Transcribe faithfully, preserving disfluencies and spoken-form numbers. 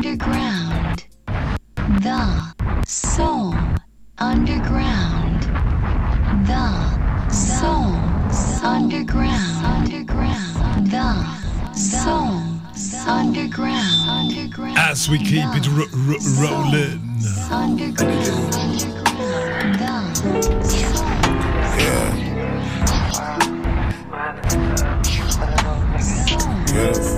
underground. The soul underground. The soul underground. Underground. The soul underground. Underground. As we keep it ro- ro- rolling. Underground. The soul. Yeah.